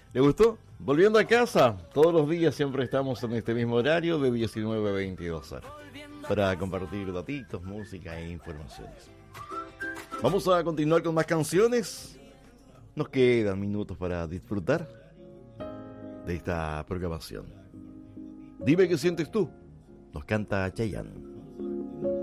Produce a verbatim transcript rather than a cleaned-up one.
¿Le gustó? Volviendo a casa, todos los días siempre estamos en este mismo horario de diecinueve a veintidós horas para compartir datitos, música e informaciones. Vamos a continuar con más canciones. Nos quedan minutos para disfrutar de esta programación. Dime qué sientes tú. Nos canta Chayanne.